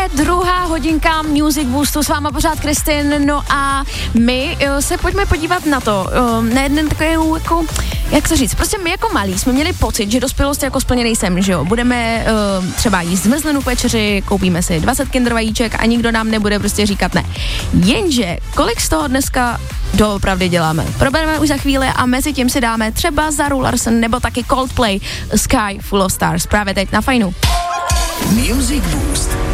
druhá hodinka Music Boostu, s váma pořád Kristin, no a my se pojďme podívat na to, na jeden takový jako, jak to říct, prostě my jako malí jsme měli pocit, že dospělost je jako splněný sen, že jo, budeme třeba jíst zmrzlinu k večeři, koupíme si 20 Kinder vajíček a nikdo nám nebude prostě říkat ne. Jenže, kolik z toho dneska doopravdy děláme? Probereme už za chvíli a mezi tím si dáme třeba Zaru Larsen nebo taky Coldplay Sky Full of Stars právě teď na Fajnu. Music Boost.